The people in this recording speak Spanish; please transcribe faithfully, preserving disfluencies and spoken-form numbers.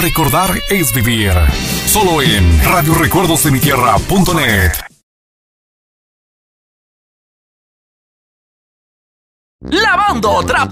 Recordar es vivir. Solo en radio recuerdos de mi tierra punto net. Lavando, trapeando